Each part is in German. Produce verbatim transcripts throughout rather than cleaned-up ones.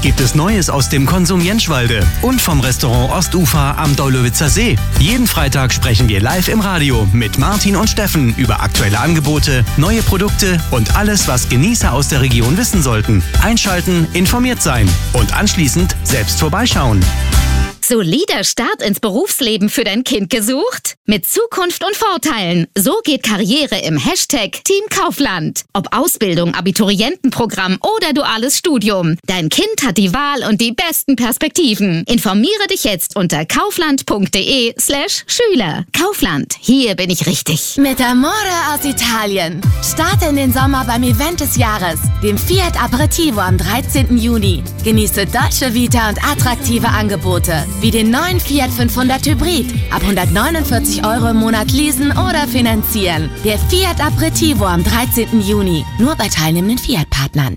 gibt es Neues aus dem Konsum Jenschwalde und vom Restaurant Ostufer am Daulowitzer See. Jeden Freitag sprechen wir live im Radio mit Martin und Steffen über aktuelle Angebote, neue Produkte und alles, was Genießer aus der Region wissen sollten. Einschalten, informiert sein und anschließend selbst vorbeischauen. Solider Start ins Berufsleben für dein Kind gesucht? Mit Zukunft und Vorteilen. So geht Karriere im Hashtag Team Kaufland. Ob Ausbildung, Abiturientenprogramm oder duales Studium. Dein Kind hat die Wahl und die besten Perspektiven. Informiere dich jetzt unter kaufland.de slash Schüler. Kaufland, hier bin ich richtig. Mit Amore aus Italien. Starte in den Sommer beim Event des Jahres, dem Fiat Aperitivo am dreizehnten Juni. Genieße Dolce Vita und attraktive Angebote, wie den neuen Fiat fünfhundert Hybrid. Ab hundertneunundvierzig Euro im Monat leasen oder finanzieren. Der Fiat Aperitivo am dreizehnten Juni. Nur bei teilnehmenden Fiat-Partnern.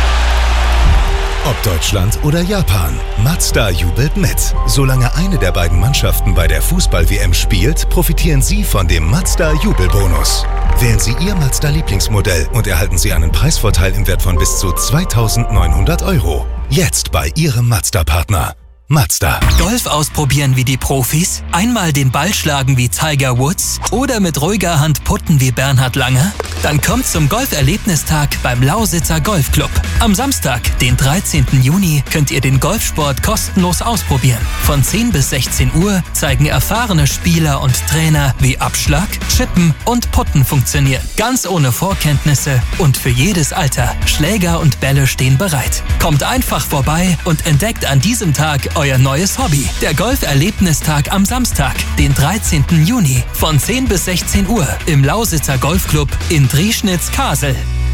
Ob Deutschland oder Japan, Mazda jubelt mit. Solange eine der beiden Mannschaften bei der Fußball-W M spielt, profitieren Sie von dem Mazda-Jubelbonus. Wählen Sie Ihr Mazda-Lieblingsmodell und erhalten Sie einen Preisvorteil im Wert von bis zu zweitausendneunhundert Euro. Jetzt bei Ihrem Mazda-Partner. Mazda. Golf ausprobieren wie die Profis? Einmal den Ball schlagen wie Tiger Woods? Oder mit ruhiger Hand putten wie Bernhard Langer? Dann kommt zum Golferlebnistag beim Lausitzer Golfclub. Am Samstag, den dreizehnten Juni, könnt ihr den Golfsport kostenlos ausprobieren. Von zehn bis sechzehn Uhr zeigen erfahrene Spieler und Trainer, wie Abschlag, Chippen und Putten funktionieren. Ganz ohne Vorkenntnisse und für jedes Alter. Schläger und Bälle stehen bereit. Kommt einfach vorbei und entdeckt an diesem Tag euer neues Hobby. Der Golferlebnistag am Samstag, den dreizehnten Juni, von zehn bis sechzehn Uhr im Lausitzer Golfclub in Drieschnitz-Kasel.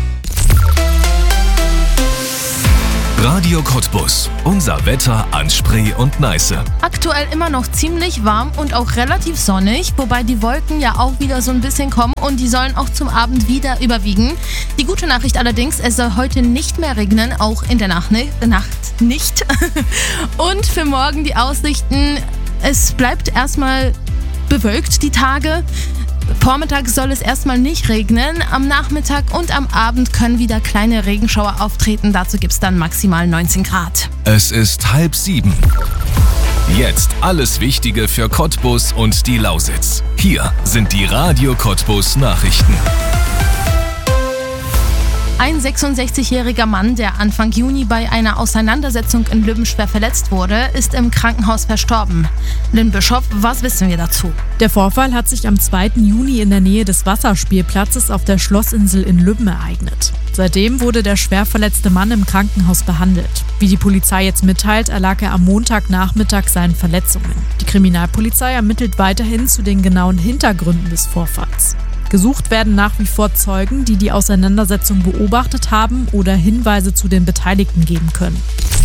Radio Cottbus. Unser Wetter an Spree und Neiße. Aktuell immer noch ziemlich warm und auch relativ sonnig, wobei die Wolken ja auch wieder so ein bisschen kommen und die sollen auch zum Abend wieder überwiegen. Die gute Nachricht allerdings, es soll heute nicht mehr regnen, auch in der Nacht, ne? Nacht nicht. Und für morgen die Aussichten, es bleibt erstmal bewölkt die Tage. Vormittags soll es erstmal nicht regnen. Am Nachmittag und am Abend können wieder kleine Regenschauer auftreten. Dazu gibt es dann maximal neunzehn Grad. Es ist halb sieben. Jetzt alles Wichtige für Cottbus und die Lausitz. Hier sind die Radio Cottbus Nachrichten. Ein sechsundsechzigjähriger Mann, der Anfang Juni bei einer Auseinandersetzung in Lübben schwer verletzt wurde, ist im Krankenhaus verstorben. Lynn Bischof, was wissen wir dazu? Der Vorfall hat sich am zweiten Juni in der Nähe des Wasserspielplatzes auf der Schlossinsel in Lübben ereignet. Seitdem wurde der schwer verletzte Mann im Krankenhaus behandelt. Wie die Polizei jetzt mitteilt, erlag er am Montagnachmittag seinen Verletzungen. Die Kriminalpolizei ermittelt weiterhin zu den genauen Hintergründen des Vorfalls. Gesucht werden nach wie vor Zeugen, die die Auseinandersetzung beobachtet haben oder Hinweise zu den Beteiligten geben können.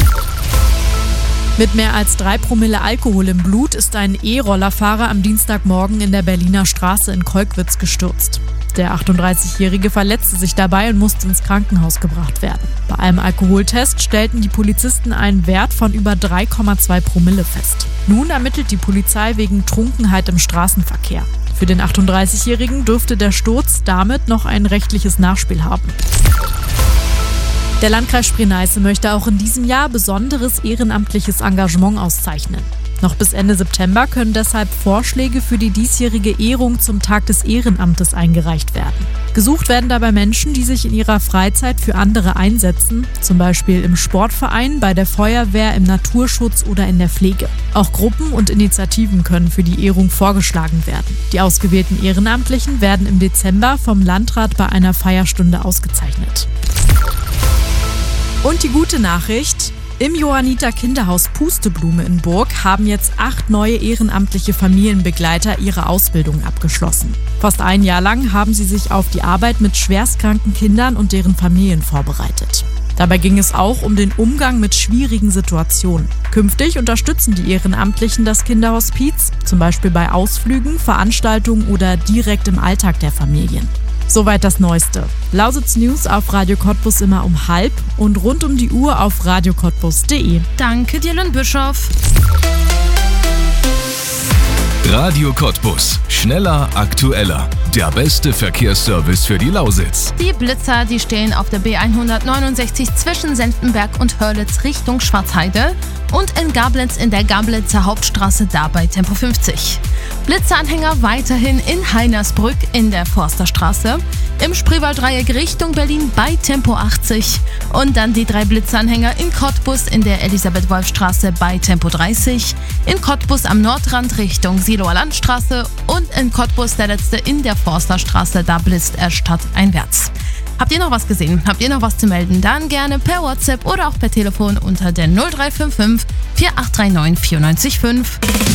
Mit mehr als drei Promille Alkohol im Blut ist ein E-Rollerfahrer am Dienstagmorgen in der Berliner Straße in Kolkwitz gestürzt. Der achtunddreißigjährige verletzte sich dabei und musste ins Krankenhaus gebracht werden. Bei einem Alkoholtest stellten die Polizisten einen Wert von über drei Komma zwei Promille fest. Nun ermittelt die Polizei wegen Trunkenheit im Straßenverkehr. Für den achtunddreißigjährigen dürfte der Sturz damit noch ein rechtliches Nachspiel haben. Der Landkreis Spree-Neiße möchte auch in diesem Jahr besonderes ehrenamtliches Engagement auszeichnen. Noch bis Ende September können deshalb Vorschläge für die diesjährige Ehrung zum Tag des Ehrenamtes eingereicht werden. Gesucht werden dabei Menschen, die sich in ihrer Freizeit für andere einsetzen, zum Beispiel im Sportverein, bei der Feuerwehr, im Naturschutz oder in der Pflege. Auch Gruppen und Initiativen können für die Ehrung vorgeschlagen werden. Die ausgewählten Ehrenamtlichen werden im Dezember vom Landrat bei einer Feierstunde ausgezeichnet. Und die gute Nachricht: Im Johanniter Kinderhaus Pusteblume in Burg haben jetzt acht neue ehrenamtliche Familienbegleiter ihre Ausbildung abgeschlossen. Fast ein Jahr lang haben sie sich auf die Arbeit mit schwerstkranken Kindern und deren Familien vorbereitet. Dabei ging es auch um den Umgang mit schwierigen Situationen. Künftig unterstützen die Ehrenamtlichen das Kinderhospiz, zum Beispiel bei Ausflügen, Veranstaltungen oder direkt im Alltag der Familien. Soweit das Neueste. Lausitz News auf Radio Cottbus immer um halb und rund um die Uhr auf radio cottbus punkt de. Danke dir, Lynn Bischof. Radio Cottbus. Schneller, aktueller. Der beste Verkehrsservice für die Lausitz. Die Blitzer, die stehen auf der B hundertneunundsechzig zwischen Senftenberg und Hörlitz Richtung Schwarzheide und in Gablitz in der Gablitzer Hauptstraße da bei Tempo fünfzig. Blitzeranhänger weiterhin in Heinersbrück in der Forsterstraße, im Spreewalddreieck Richtung Berlin bei Tempo achtzig und dann die drei Blitzeranhänger in Cottbus in der Elisabeth-Wolf-Straße bei Tempo dreißig, in Cottbus am Nordrand Richtung Siloer Landstraße und in Cottbus der letzte in der Forsterstraße, da blitzt er stadteinwärts. Habt ihr noch was gesehen? Habt ihr noch was zu melden? Dann gerne per WhatsApp oder auch per Telefon unter der null drei fünf fünf vier acht drei neun vier neun fünf.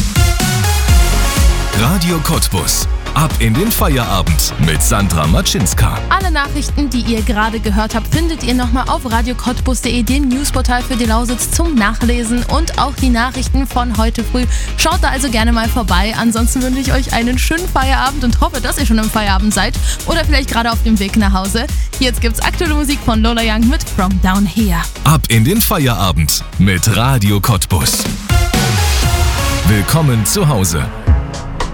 Radio Cottbus. Ab in den Feierabend mit Sandra Matschinska. Alle Nachrichten, die ihr gerade gehört habt, findet ihr nochmal auf radio cottbus punkt de, dem Newsportal für die Lausitz zum Nachlesen und auch die Nachrichten von heute früh. Schaut da also gerne mal vorbei. Ansonsten wünsche ich euch einen schönen Feierabend und hoffe, dass ihr schon im Feierabend seid oder vielleicht gerade auf dem Weg nach Hause. Jetzt gibt's aktuelle Musik von Lola Young mit From Down Here. Ab in den Feierabend mit Radio Cottbus. Willkommen zu Hause.